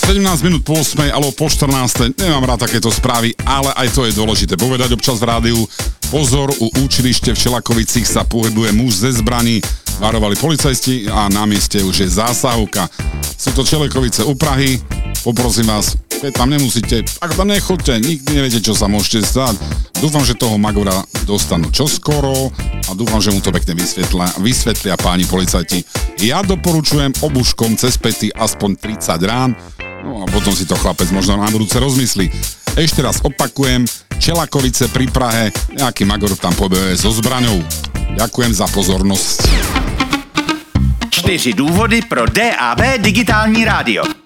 17 minút po 8 alebo po 14. Nemám rád takéto správy, ale aj to je dôležité povedať občas v rádiu. Pozor, u učilište v Čelakovicích sa pohybuje muž ze zbraní. Varovali policajti a na mieste už je zásahovka. Sú to Čelakovice u Prahy. Poprosím vás, keď tam nemusíte, ak tam nechoďte, nikdy neviete, čo sa môžete stať. Dúfam, že toho Magora dostanú čoskoro a dúfam, že mu to pekne vysvetlia páni policajti. Ja doporučujem obuškom cez pety aspoň 30 rán, no a potom si to chlapec možno na budúce rozmyslí. Ešte raz opakujem, Čelakovice pri Prahe, nejaký Magor tam pobehuje so zbraňou. Ďakujem za pozornosť. 4 důvody pro DAB digitální rádio.